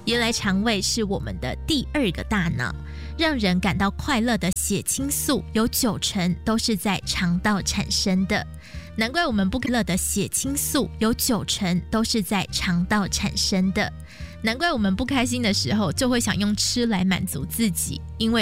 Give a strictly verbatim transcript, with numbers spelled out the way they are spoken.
原来肠胃是我们的第二个大脑，让人感到快乐的血清素有九成都是在肠道产生的。难怪我们不快乐的血清素有九成都是在肠道产生的。难怪我们不开心的时候就会想用吃来满足自己，因为